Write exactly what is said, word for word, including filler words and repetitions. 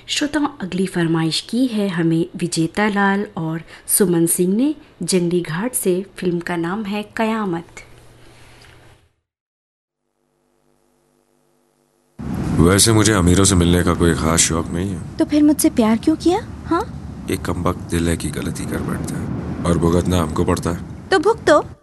श्रोताओं, अगली फरमाइश की है हमें विजेता लाल और सुमन सिंह ने जंगली घाट से। फिल्म का नाम है कयामत। वैसे मुझे अमीरों से मिलने का कोई खास शौक नहीं है। तो फिर मुझसे प्यार क्यों किया? हाँ, एक कमबख्त दिल है की गलती कर बैठता है और भुगतना हमको पड़ता है। तो भुगतो।